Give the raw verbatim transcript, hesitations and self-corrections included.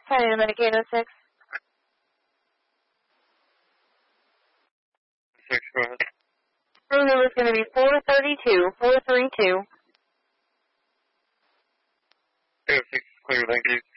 Hi, Medicaid oh six. Six, go ahead. Room number is going to be four thirty-two, four three two. eight oh six, clear, thank you.